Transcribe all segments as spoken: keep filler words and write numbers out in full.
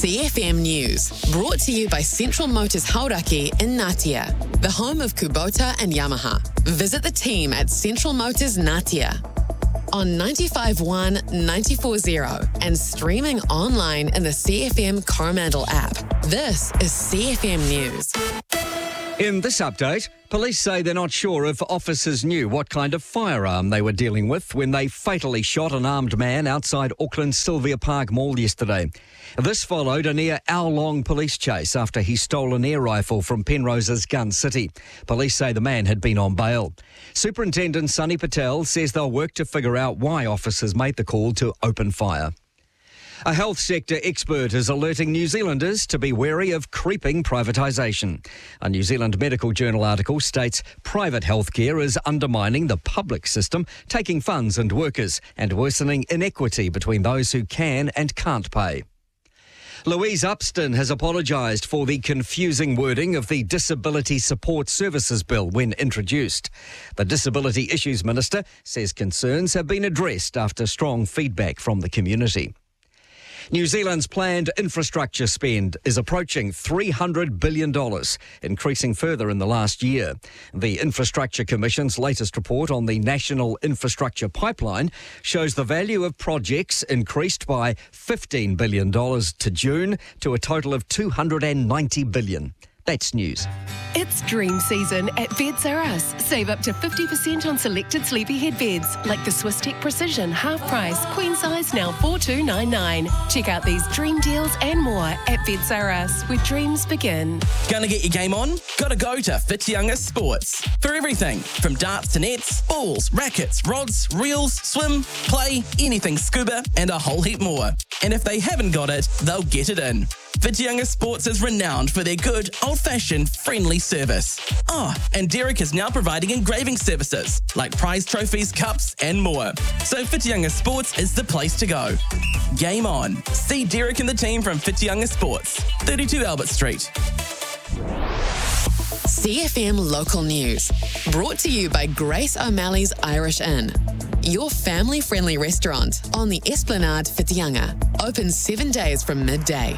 C F M News, brought to you by Central Motors Hauraki in Ngatea, the home of Kubota and Yamaha. Visit the team at Central Motors Ngatea on ninety-five point one, ninety-four point zero and streaming online in the C F M Coromandel app. This is C F M News. In this update, police say they're not sure if officers knew what kind of firearm they were dealing with when they fatally shot an armed man outside Auckland's Sylvia Park Mall yesterday. This followed a near hour-long police chase after he stole an air rifle from Penrose's Gun City. Police say the man had been on bail. Superintendent Sunny Patel says they'll work to figure out why officers made the call to open fire. A health sector expert is alerting New Zealanders to be wary of creeping privatisation. A New Zealand Medical Journal article states private healthcare is undermining the public system, taking funds and workers, and worsening inequity between those who can and can't pay. Louise Upston has apologised for the confusing wording of the Disability Support Services Bill when introduced. The Disability Issues Minister says concerns have been addressed after strong feedback from the community. New Zealand's planned infrastructure spend is approaching three hundred billion dollars, increasing further in the last year. The Infrastructure Commission's latest report on the National Infrastructure Pipeline shows the value of projects increased by fifteen billion dollars to June to a total of two hundred ninety billion dollars. That's news. It's dream season at Beds R Us. Save up to fifty percent on selected sleepyhead beds, like the Swiss Tech Precision half price, queen size now four two nine nine. Check out these dream deals and more at Beds R Us, where dreams begin. Gonna get your game on? Gotta go to Whitianga Sports. For everything from darts to nets, balls, rackets, rods, reels, swim, play, anything scuba, and a whole heap more. And if they haven't got it, they'll get it in. Whitianga Sports is renowned for their good, old-fashioned, friendly service. Oh, and Derek is now providing engraving services, like prize trophies, cups, and more. So Whitianga Sports is the place to go. Game on. See Derek and the team from Whitianga Sports, thirty-two Albert Street. C F M Local News, brought to you by Grace O'Malley's Irish Inn, your family-friendly restaurant on the Esplanade Whitianga, open seven days from midday.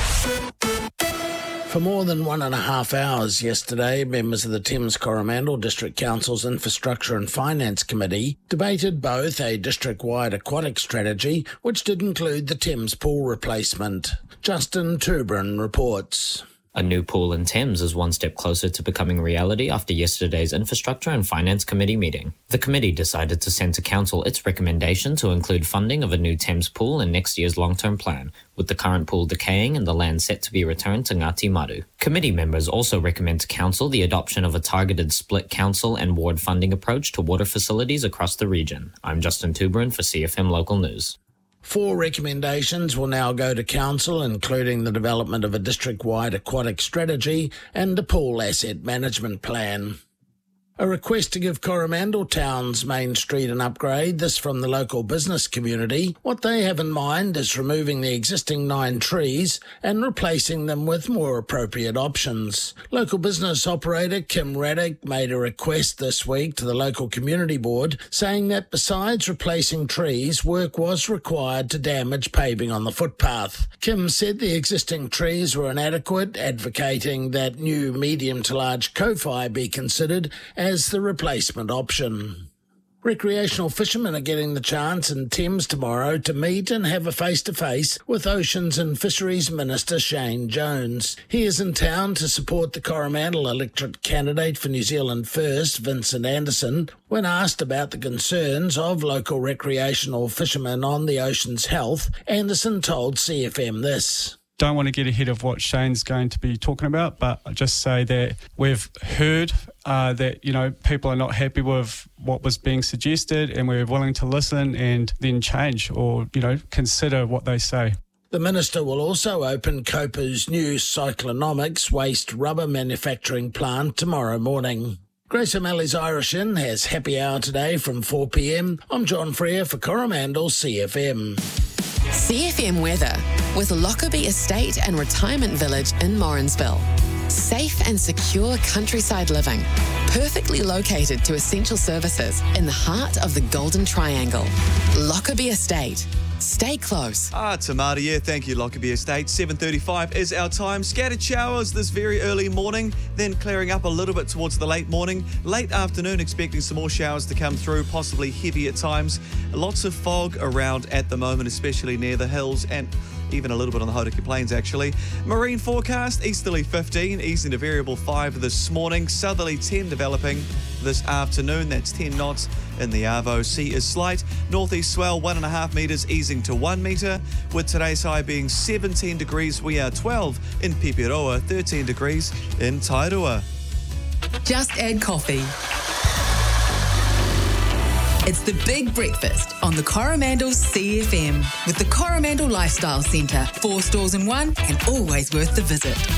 For more than one and a half hours yesterday, members of the Thames Coromandel District Council's Infrastructure and Finance Committee debated both a district-wide aquatic strategy, which did include the Thames pool replacement. Justin Tubrin reports. A new pool in Thames is one step closer to becoming reality after yesterday's Infrastructure and Finance Committee meeting. The committee decided to send to Council its recommendation to include funding of a new Thames pool in next year's long-term plan, with the current pool decaying and the land set to be returned to Ngati Maru. Committee members also recommend to Council the adoption of a targeted split council and ward funding approach to water facilities across the region. I'm Justin Tubrin for C F M Local News. Four recommendations will now go to Council, including the development of a district-wide aquatic strategy and a pool asset management plan. A request to give Coromandel Town's main street an upgrade, this from the local business community. What they have in mind is removing the existing nine trees and replacing them with more appropriate options. Local business operator Kim Raddick made a request this week to the local community board, saying that besides replacing trees, work was required to damage paving on the footpath. Kim said the existing trees were inadequate, advocating that new medium to large Ko-Fi be considered as as the replacement option. Recreational fishermen are getting the chance in Thames tomorrow to meet and have a face-to-face with Oceans and Fisheries Minister Shane Jones. He is in town to support the Coromandel electorate candidate for New Zealand First, Vincent Anderson. When asked about the concerns of local recreational fishermen on the ocean's health, Anderson told C F M this. Don't want to get ahead of what Shane's going to be talking about, but I just say that we've heard uh, that, you know, people are not happy with what was being suggested, and we're willing to listen and then change or, you know, consider what they say. The Minister will also open Copa's new Cyclonomics waste rubber manufacturing plant tomorrow morning. Grace O'Malley's Irish Inn has happy hour today from four p m. I'm John Freer for Coromandel C F M. C F M weather with Lockerbie Estate and Retirement Village in Morrinsville. Safe and secure countryside living, perfectly located to essential services in the heart of the Golden Triangle. Lockerbie Estate, Stay close. Ah, Tamata, yeah, thank you, Lockerbie Estate. seven thirty-five is our time. Scattered showers this very early morning, then clearing up a little bit towards the late morning. Late afternoon, expecting some more showers to come through, possibly heavy at times. Lots of fog around at the moment, especially near the hills and even a little bit on the Hauraki Plains, actually. Marine forecast, easterly fifteen, easing to variable five this morning. Southerly ten developing this afternoon. That's ten knots in the Arvo. Sea is slight. Northeast swell one and a half metres, easing to one metre. With today's high being seventeen degrees, we are twelve in Pipiroa, thirteen degrees in Tairua. Just add coffee. It's the Big Breakfast on the Coromandel C F M with the Coromandel Lifestyle Centre. Four stores in one and always worth the visit.